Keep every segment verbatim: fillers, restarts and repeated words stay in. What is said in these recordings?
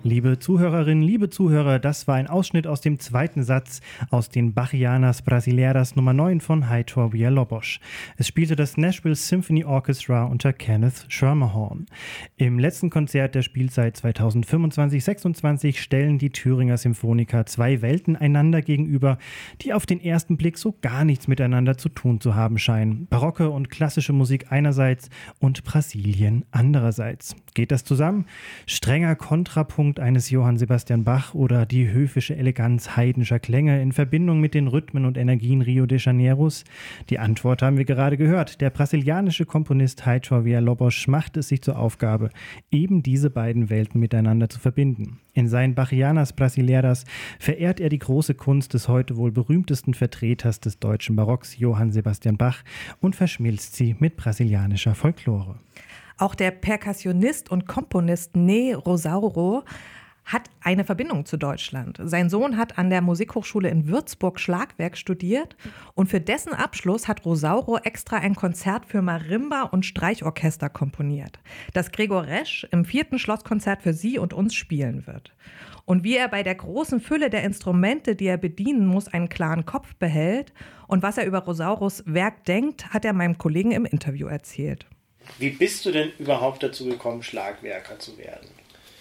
Liebe Zuhörerinnen, liebe Zuhörer, das war ein Ausschnitt aus dem zweiten Satz aus den Bachianas Brasileiras Nummer neun von Heitor Villa-Lobos. Es spielte das Nashville Symphony Orchestra unter Kenneth Schermerhorn. Im letzten Konzert der Spielzeit zweitausendfünfundzwanzig sechsundzwanzig stellen die Thüringer Symphoniker zwei Welten einander gegenüber, die auf den ersten Blick so gar nichts miteinander zu tun zu haben scheinen. Barocke und klassische Musik einerseits und Brasilien andererseits. Geht das zusammen? Strenger Kontrapunkt eines Johann Sebastian Bach oder die höfische Eleganz heidnischer Klänge in Verbindung mit den Rhythmen und Energien Rio de Janeiros? Die Antwort haben wir gerade gehört. Der brasilianische Komponist Heitor Villa-Lobos macht es sich zur Aufgabe, eben diese beiden Welten miteinander zu verbinden. In seinen Bachianas Brasileiras verehrt er die große Kunst des heute wohl berühmtesten Vertreters des deutschen Barocks, Johann Sebastian Bach, und verschmilzt sie mit brasilianischer Folklore. Auch der Perkussionist und Komponist Ney Rosauro hat eine Verbindung zu Deutschland. Sein Sohn hat an der Musikhochschule in Würzburg Schlagwerk studiert und für dessen Abschluss hat Rosauro extra ein Konzert für Marimba und Streichorchester komponiert, das Gregor Resch im vierten Schlosskonzert für Sie und uns spielen wird. Und wie er bei der großen Fülle der Instrumente, die er bedienen muss, einen klaren Kopf behält und was er über Rosauros Werk denkt, hat er meinem Kollegen im Interview erzählt. Wie bist du denn überhaupt dazu gekommen, Schlagwerker zu werden?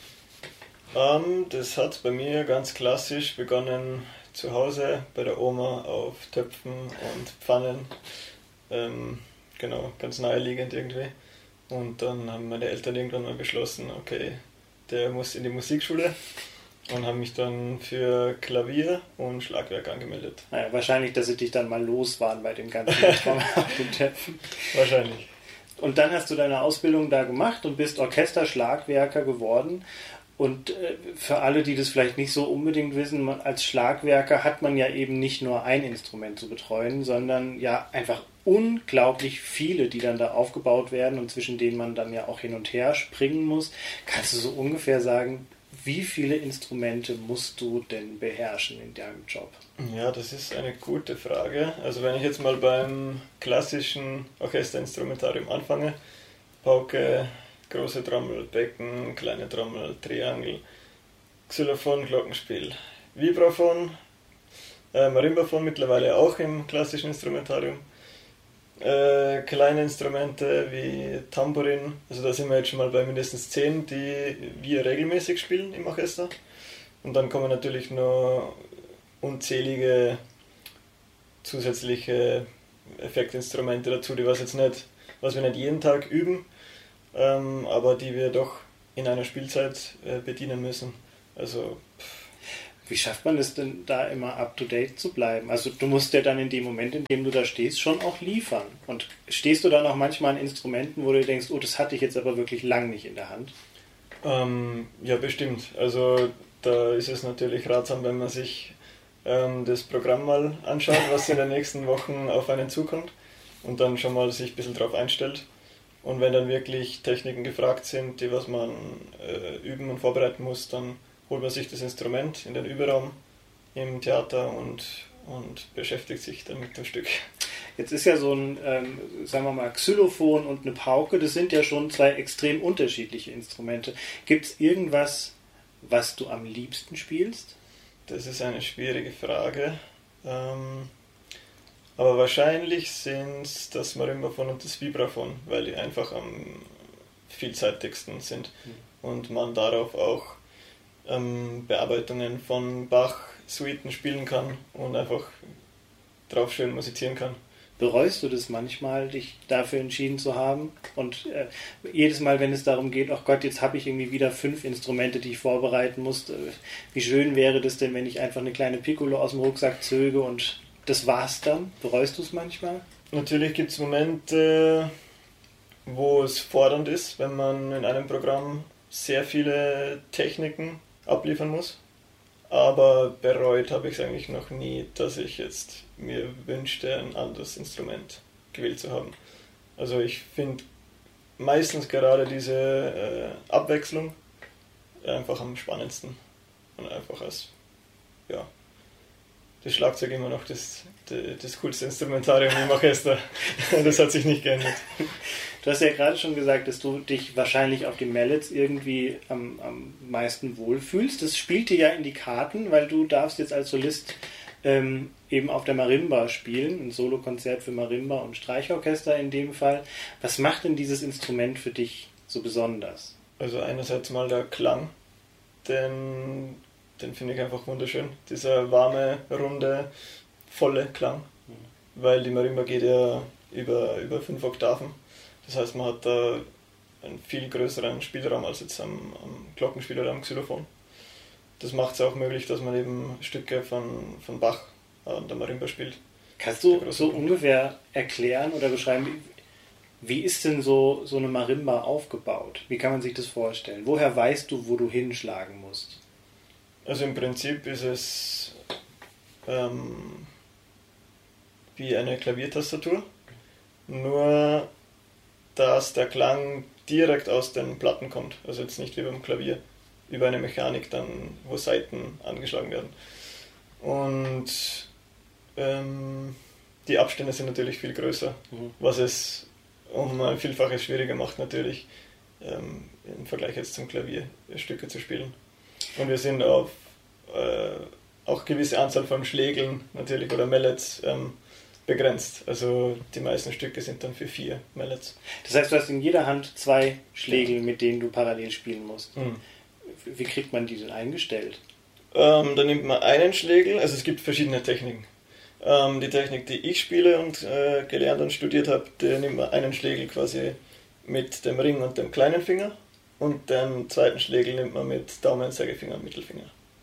Ähm, das hat bei mir ganz klassisch begonnen zu Hause bei der Oma auf Töpfen und Pfannen. Ähm, genau, ganz naheliegend irgendwie. Und dann haben meine Eltern irgendwann mal beschlossen, okay, der muss in die Musikschule, und haben mich dann für Klavier und Schlagwerk angemeldet. Naja, wahrscheinlich, dass sie dich dann mal los waren bei den ganzen Trommeln auf den Töpfen. Wahrscheinlich. Und dann hast du deine Ausbildung da gemacht und bist Orchesterschlagwerker geworden. Und für alle, die das vielleicht nicht so unbedingt wissen, als Schlagwerker hat man ja eben nicht nur ein Instrument zu betreuen, sondern ja einfach unglaublich viele, die dann da aufgebaut werden und zwischen denen man dann ja auch hin und her springen muss. Kannst du so ungefähr sagen, wie viele Instrumente musst du denn beherrschen in deinem Job? Ja, das ist eine gute Frage. Also wenn ich jetzt mal beim klassischen Orchesterinstrumentarium anfange, Pauke, große Trommel, Becken, kleine Trommel, Triangel, Xylophon, Glockenspiel, Vibraphon, äh, Marimbaphon mittlerweile auch im klassischen Instrumentarium, äh, kleine Instrumente wie Tambourin, also da sind wir jetzt schon mal bei mindestens zehn, die wir regelmäßig spielen im Orchester. Und dann kommen natürlich noch unzählige zusätzliche Effektinstrumente dazu, die was jetzt nicht, was wir nicht jeden Tag üben, ähm, aber die wir doch in einer Spielzeit äh, bedienen müssen. Also pff. Wie schafft man es denn da immer up to date zu bleiben? Also du musst ja dann in dem Moment, in dem du da stehst, schon auch liefern. Und stehst du dann auch manchmal an Instrumenten, wo du denkst, oh, das hatte ich jetzt aber wirklich lang nicht in der Hand? Ähm, ja, bestimmt. Also da ist es natürlich ratsam, wenn man sich ähm, das Programm mal anschaut, was in den nächsten Wochen auf einen zukommt, und dann schon mal sich ein bisschen drauf einstellt. Und wenn dann wirklich Techniken gefragt sind, die was man äh, üben und vorbereiten muss, dann holt man sich das Instrument in den Überraum im Theater und, und beschäftigt sich dann mit dem Stück. Jetzt ist ja so ein, ähm, sagen wir mal, Xylophon und eine Pauke, das sind ja schon zwei extrem unterschiedliche Instrumente. Gibt es irgendwas, was du am liebsten spielst? Das ist eine schwierige Frage. Ähm, aber wahrscheinlich sind es das Marimbaphon und das Vibraphon, weil die einfach am vielseitigsten sind mhm. und man darauf auch ähm, Bearbeitungen von Bach-Suiten spielen kann und einfach drauf schön musizieren kann. Bereust du das manchmal, dich dafür entschieden zu haben? Und äh, jedes Mal, wenn es darum geht, ach Gott, jetzt habe ich irgendwie wieder fünf Instrumente, die ich vorbereiten muss. Äh, wie schön wäre das denn, wenn ich einfach eine kleine Piccolo aus dem Rucksack zöge und das war's dann? Bereust du es manchmal? Natürlich gibt es Momente, wo es fordernd ist, wenn man in einem Programm sehr viele Techniken abliefern muss. Aber bereut habe ich es eigentlich noch nie, dass ich jetzt mir wünschte, ein anderes Instrument gewählt zu haben. Also ich finde meistens gerade diese äh, Abwechslung einfach am spannendsten und einfach als, ja, das Schlagzeug immer noch das, das, das coolste Instrumentarium im Orchester. Das hat sich nicht geändert. Du hast ja gerade schon gesagt, dass du dich wahrscheinlich auf den Mallets irgendwie am, am meisten wohlfühlst. Das spielt dir ja in die Karten, weil du darfst jetzt als Solist ähm, eben auf der Marimba spielen, ein Solokonzert für Marimba und Streichorchester in dem Fall. Was macht denn dieses Instrument für dich so besonders? Also einerseits mal der Klang, den, den finde ich einfach wunderschön. Dieser warme, runde, volle Klang, mhm. weil die Marimba geht ja über, über fünf Oktaven. Das heißt, man hat da einen viel größeren Spielraum als jetzt am, am Glockenspiel oder am Xylophon. Das macht es auch möglich, dass man eben Stücke von, von Bach an der Marimba spielt. Kannst du so Punkt. ungefähr erklären oder beschreiben, wie ist denn so, so eine Marimba aufgebaut? Wie kann man sich das vorstellen? Woher weißt du, wo du hinschlagen musst? Also im Prinzip ist es ähm, wie eine Klaviertastatur, nur dass der Klang direkt aus den Platten kommt. Also jetzt nicht wie beim Klavier, über eine Mechanik dann, wo Saiten angeschlagen werden. Und ähm, die Abstände sind natürlich viel größer, mhm. was es um ein Vielfaches schwieriger macht natürlich, ähm, im Vergleich jetzt zum Klavier Stücke zu spielen. Und wir sind auf äh, auch gewisse Anzahl von Schlägeln natürlich oder Mallets ähm, begrenzt. Also die meisten Stücke sind dann für vier Mallets. Das heißt, du hast in jeder Hand zwei Schlägel, mit denen du parallel spielen musst. Mhm. Wie kriegt man die denn eingestellt? Ähm, da nimmt man einen Schlägel, also es gibt verschiedene Techniken. Ähm, die Technik, die ich spiele und äh, gelernt und studiert habe, da nimmt man einen Schlägel quasi mit dem Ring und dem kleinen Finger und den zweiten Schlägel nimmt man mit Daumen, Zeigefinger und Mittelfinger.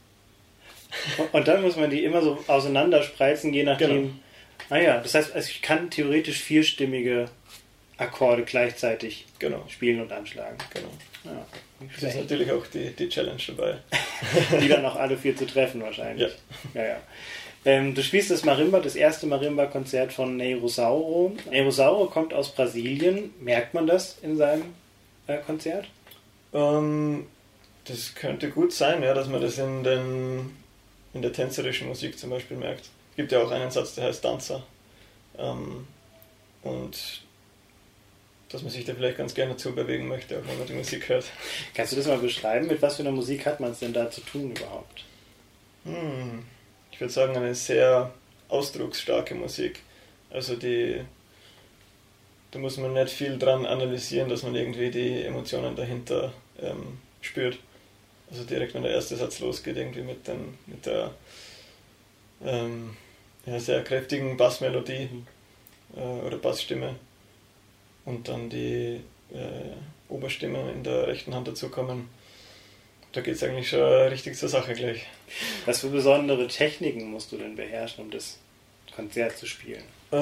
Und dann muss man die immer so auseinanderspreizen, je nachdem. Genau. Ah ja, das heißt, also ich kann theoretisch vierstimmige Akkorde gleichzeitig genau. spielen und anschlagen. Genau. Ja, das ist natürlich auch die, die Challenge dabei. Die dann auch alle vier zu treffen wahrscheinlich. Ja. Ja, ja. Ähm, du spielst das Marimba, das erste Marimba-Konzert von Ney Rosauro. Ney Rosauro kommt aus Brasilien. Merkt man das in seinem äh, Konzert? Ähm, das könnte gut sein, ja, dass man das in, den, in der tänzerischen Musik zum Beispiel merkt. Es gibt ja auch einen Satz, der heißt Danza. Ähm, und dass man sich da vielleicht ganz gerne dazu bewegen möchte, auch wenn man die Musik hört. Kannst du das mal beschreiben? Mit was für einer Musik hat man es denn da zu tun überhaupt? Hm, ich würde sagen, eine sehr ausdrucksstarke Musik. Also die, da muss man nicht viel dran analysieren, dass man irgendwie die Emotionen dahinter ähm, spürt. Also direkt, wenn der erste Satz losgeht, irgendwie mit, den, mit der ähm, ja, sehr kräftigen Bassmelodie äh, oder Bassstimme und dann die äh, Oberstimme in der rechten Hand dazukommen. Da geht es eigentlich schon richtig zur Sache gleich. Was für besondere Techniken musst du denn beherrschen, um das Konzert zu spielen?